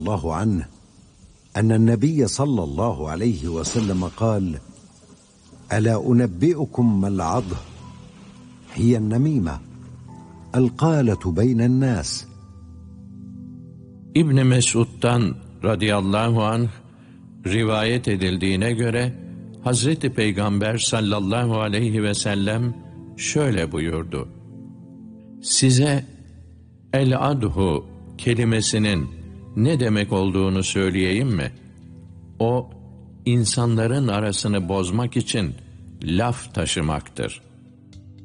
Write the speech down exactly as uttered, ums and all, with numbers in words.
الله عنه أن النبي صلى الله عليه وسلم قال: ألا أنبئكم ما العضه هي النميمة القالة بين الناس. İbn Mesud'dan radıyallahu anh rivayet edildiğine göre Hazreti Peygamber sallallahu aleyhi ve sellem şöyle buyurdu: Size el-adhu kelimesinin ne demek olduğunu söyleyeyim mi? O, insanların arasını bozmak için laf taşımaktır.